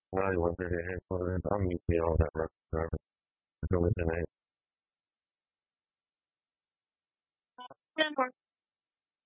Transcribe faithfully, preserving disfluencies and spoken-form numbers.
Now you want to hear it for it. I'm used to all that rough stuff. So listen,